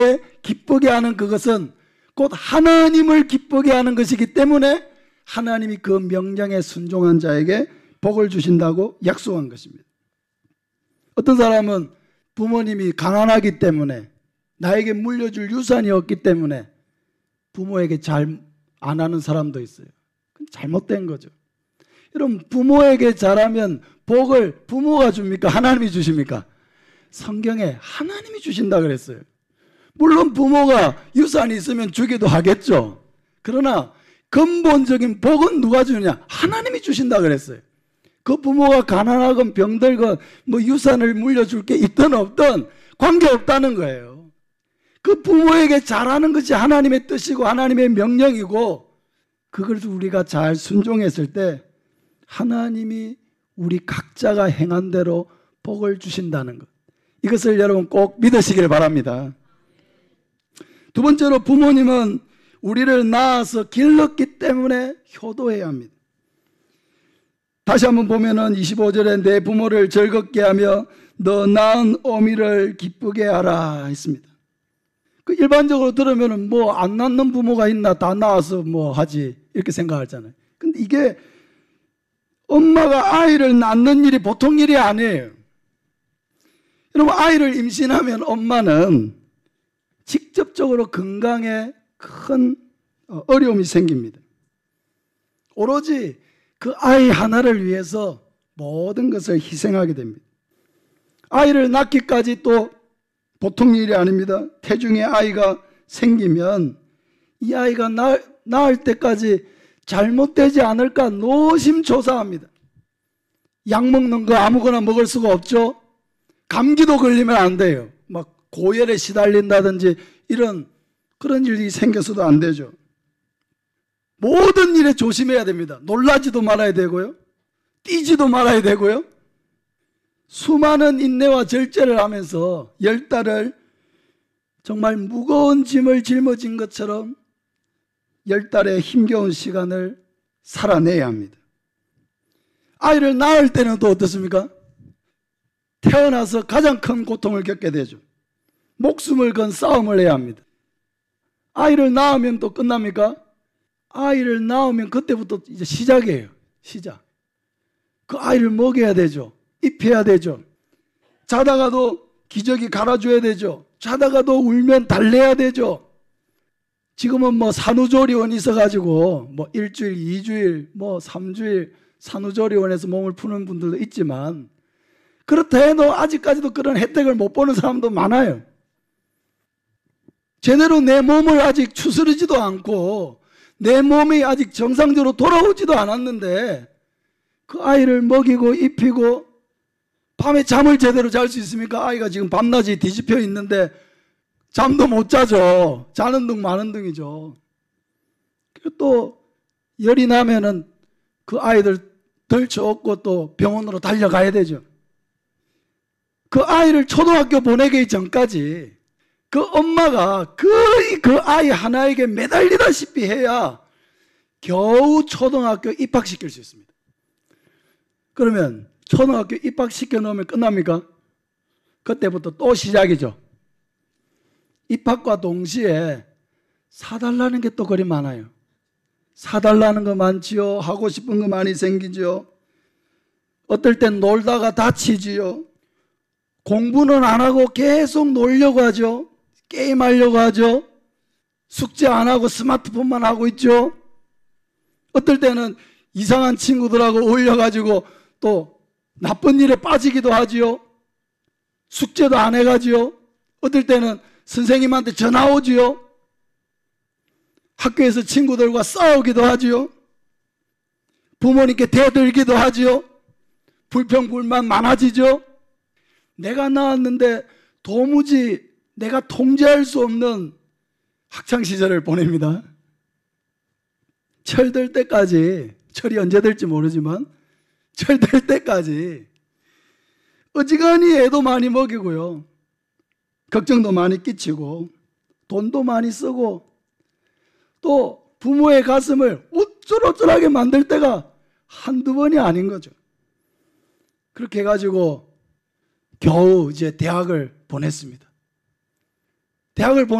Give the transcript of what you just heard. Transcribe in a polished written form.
기쁘게 하는 그것은 곧 하나님을 기쁘게 하는 것이기 때문에 하나님이 그 명령에 순종한 자에게 복을 주신다고 약속한 것입니다. 어떤 사람은 부모님이 가난하기 때문에, 나에게 물려줄 유산이 없기 때문에 부모에게 잘 안 하는 사람도 있어요. 그건 잘못된 거죠. 여러분, 부모에게 잘하면 복을 부모가 줍니까? 하나님이 주십니까? 성경에 하나님이 주신다 그랬어요. 물론 부모가 유산이 있으면 주기도 하겠죠. 그러나 근본적인 복은 누가 주느냐? 하나님이 주신다 그랬어요. 그 부모가 가난하건 병들건 뭐 유산을 물려줄 게 있든 없든 관계없다는 거예요. 그 부모에게 잘하는 것이 하나님의 뜻이고 하나님의 명령이고, 그걸 우리가 잘 순종했을 때 하나님이 우리 각자가 행한 대로 복을 주신다는 것, 이것을 여러분 꼭 믿으시길 바랍니다. 두 번째로, 부모님은 우리를 낳아서 길렀기 때문에 효도해야 합니다. 다시 한번 보면은 25절에 내 부모를 즐겁게 하며 너 낳은 어미를 기쁘게 하라 했습니다. 그 일반적으로 들으면은 뭐 안 낳는 부모가 있나, 다 낳아서 뭐 하지, 이렇게 생각하잖아요. 근데 이게 엄마가 아이를 낳는 일이 보통 일이 아니에요. 여러분, 아이를 임신하면 엄마는 직접적으로 건강에 큰 어려움이 생깁니다. 오로지 그 아이 하나를 위해서 모든 것을 희생하게 됩니다. 아이를 낳기까지 또 보통 일이 아닙니다. 태중에 아이가 생기면 이 아이가 낳을 때까지 잘못되지 않을까 노심초사합니다. 약 먹는 거 아무거나 먹을 수가 없죠. 감기도 걸리면 안 돼요. 막 고열에 시달린다든지 그런 일이 생겨서도 안 되죠. 모든 일에 조심해야 됩니다. 놀라지도 말아야 되고요. 뛰지도 말아야 되고요. 수많은 인내와 절제를 하면서 10달을 정말 무거운 짐을 짊어진 것처럼 10달의 힘겨운 시간을 살아내야 합니다. 아이를 낳을 때는 또 어떻습니까? 태어나서 가장 큰 고통을 겪게 되죠. 목숨을 건 싸움을 해야 합니다. 아이를 낳으면 또 끝납니까? 아이를 낳으면 그때부터 이제 시작이에요. 시작. 그 아이를 먹여야 되죠. 입혀야 되죠. 자다가도 기저귀 갈아줘야 되죠. 자다가도 울면 달래야 되죠. 지금은 뭐 산후조리원 있어가지고 뭐 일주일, 2주일, 뭐 3주일 산후조리원에서 몸을 푸는 분들도 있지만, 그렇다 해도 아직까지도 그런 혜택을 못 보는 사람도 많아요. 제대로 내 몸을 아직 추스르지도 않고 내 몸이 아직 정상적으로 돌아오지도 않았는데 그 아이를 먹이고 입히고, 밤에 잠을 제대로 잘 수 있습니까? 아이가 지금 밤낮이 뒤집혀 있는데 잠도 못 자죠. 자는 둥 마는 둥이죠. 그리고 또 열이 나면은 그 아이들 덜쳐업고 또 병원으로 달려가야 되죠. 그 아이를 초등학교 보내기 전까지 그 엄마가 거의 그 아이 하나에게 매달리다시피 해야 겨우 초등학교 입학시킬 수 있습니다. 그러면 초등학교 입학시켜 놓으면 끝납니까? 그때부터 또 시작이죠. 입학과 동시에 사달라는 게 또 그리 많아요. 사달라는 거 많지요. 하고 싶은 거 많이 생기죠. 어떨 땐 놀다가 다치지요. 공부는 안 하고 계속 놀려고 하죠. 게임하려고 하죠. 숙제 안 하고 스마트폰만 하고 있죠. 어떨 때는 이상한 친구들하고 어울려가지고 또 나쁜 일에 빠지기도 하지요. 숙제도 안 해가지요. 어떨 때는 선생님한테 전화 오지요. 학교에서 친구들과 싸우기도 하지요. 부모님께 대들기도 하지요. 불평불만 많아지죠. 내가 낳았는데 도무지 내가 통제할 수 없는 학창시절을 보냅니다. 철들 때까지, 철이 언제 될지 모르지만 철들 때까지 어지간히 애도 많이 먹이고요. 걱정도 많이 끼치고 돈도 많이 쓰고 또 부모의 가슴을 우쭐우쭐하게 만들 때가 한두 번이 아닌 거죠. 그렇게 해가지고 겨우 이제 대학을 보냈습니다. 대학을